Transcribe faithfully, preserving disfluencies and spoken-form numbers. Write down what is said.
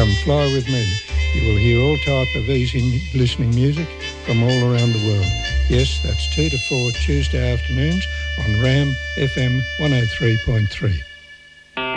on Fly With Me, you will hear all type of easy listening music from all around the world. Yes, that's two to four Tuesday afternoons on RAM F M one oh three point three.